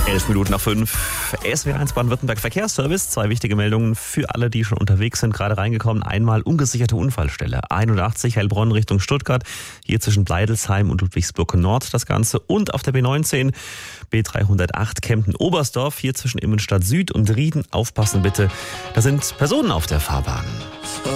11:05. SW1 Baden-Württemberg Verkehrsservice. 2 wichtige Meldungen für alle, die schon unterwegs sind. Gerade reingekommen. Einmal ungesicherte Unfallstelle. 81 Heilbronn Richtung Stuttgart. Hier zwischen Bleidelsheim und Ludwigsburg Nord das Ganze. Und auf der B19 B308 Kempten-Oberstdorf. Hier zwischen Immenstadt Süd und Rieden. Aufpassen bitte. Da sind Personen auf der Fahrbahn.